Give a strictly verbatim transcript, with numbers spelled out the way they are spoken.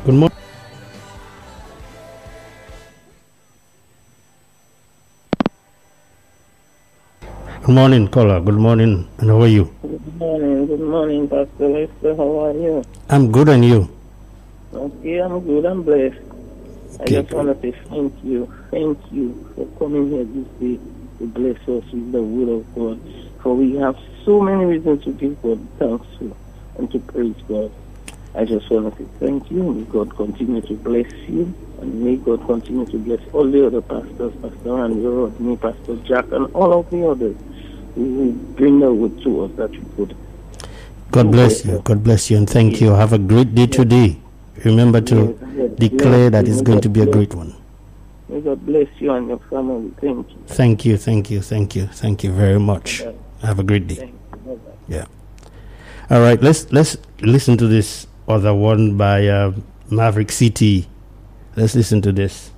Good morning. Good morning, caller. Good morning. And how are you? Good morning. Good morning, Pastor Lester. How are you? I'm good, and you? Okay, I'm good. I'm blessed. I Okay. just want to say thank you. Thank you for coming here this day to bless us with the word of God. For we have so many reasons to give God thanks to and to praise God. I just want to say thank you. May God continue to bless you, and may God continue to bless all the other pastors, Pastor Randy, Rodney, Pastor Jack, and all of the others who will bring the word to us that we could. God bless you. God bless you, and thank you. Have a great day today. Remember to Yes, declare that it's May going God to be a bless- great one. May God bless you and your family. Thank you. Thank you, thank you, thank you, thank you very much. Bye. Have a great day. Thank you. Bye-bye. Yeah. All right. Let's let's listen to this other one by uh, Maverick City. Let's listen to this.